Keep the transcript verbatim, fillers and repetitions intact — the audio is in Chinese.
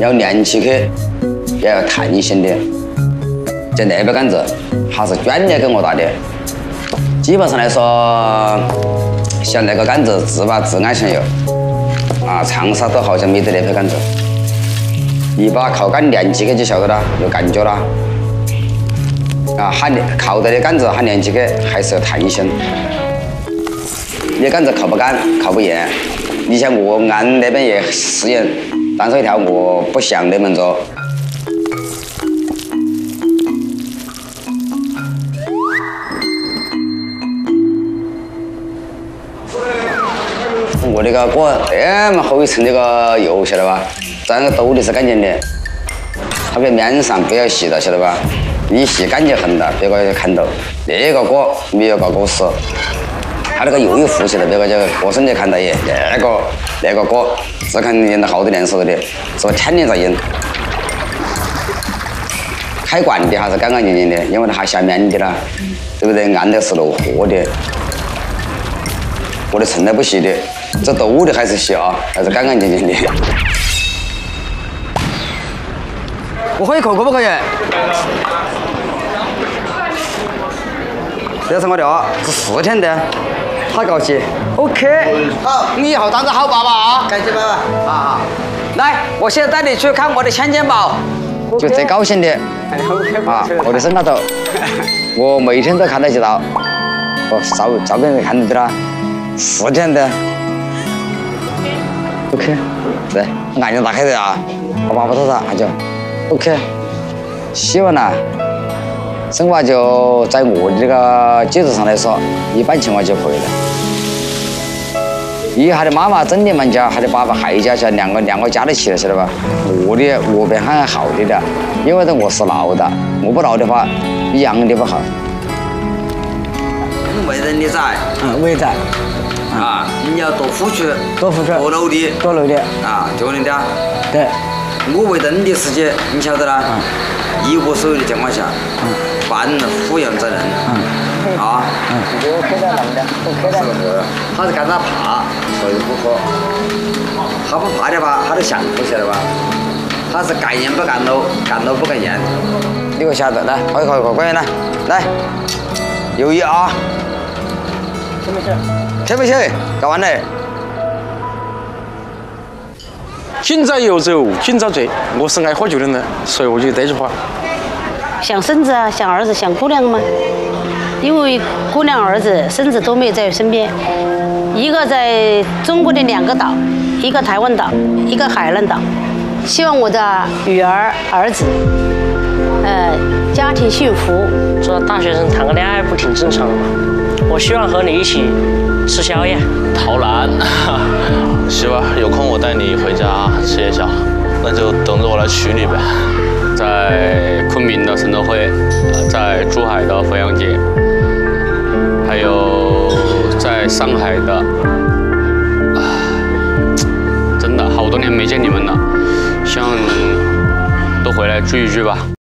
要练起去，也要弹性的。就那把杆子，还是卷力更我大的。基本上来说，像那个杆子质吧质安全有，啊，长沙都好像没得那把杆子。一把靠杆练起去就晓得了，有感觉了。啊，它靠得的杆子，它练起去还是有弹性。你杆子靠不杆，靠不严。你像我按那边也适应，但是一条我不像那么做。我这个锅那么厚一层这个油，晓得吧？这样兜里是干净的，它在面上不要洗的，晓得吧？你洗干净很的，别个看到。那个锅没有搞过湿，它那个油一浮起来，别个就过生节看到耶，那个那个锅只看见到好多年熟的，是不天天在用。开罐的还是干干净净的，因为它还下面的啦，对不对？按的是落货的，我的从来不洗的，这兜的还是洗啊，还是干干净净的。我可以扣可不可以？这是我的啊，是四天的，好高兴。OK， 好，你以后当个好爸爸啊！ 感谢爸爸。 好好，来，我现在带你去看我的千金宝，就最高兴的啊，我的身高头，我每天都看得起到，我照照片没看得到啦，四天的。OK， 对，眼睛打开的啊，我爸爸多少，那就 OK。希望呢，生娃就在我的这个基础上来说，一般情况就可以了。以他的妈妈整理满家，他的爸爸还家，像两个两个加在一起了，晓得吧？我的我比还好的了，因为我是闹的，我不闹的话，一样的不好。为人的崽， 嗯，为崽。 啊，你要多付出， 多付出， 多努力， 多努力啊，就那点。 对。 我为人的时间，你晓得啦。嗯。一无所有的情况下，嗯，半抚养责任，嗯，啊，嗯，我可的弄的，我可的。他是干他怕，所以不喝。他不怕的话，他都想不晓得吧？他是干烟不干喽，干喽不干烟。你给我下子来，快快快快来，来，有意啊。听没听？听没听？搞完了。 今朝有酒今朝醉，我是爱喝酒的人，所以我就这句话。 想孙子啊，想儿子，想姑娘吗？因为姑娘、儿子、孙子都没有在身边，一个在中国的两个岛，一个台湾岛，一个海南岛。希望我的女儿、儿子，呃，家庭幸福。 做大学生谈个恋爱不挺正常的吗？我希望和你一起吃宵夜。 陶然，媳妇，有空我带你回家吃夜宵，那就等着我来娶你呗。 在昆明的神舟会，在珠海的濮阳节，还有在上海的，啊，真的好多年没见你们了，希望你们都回来聚一聚吧。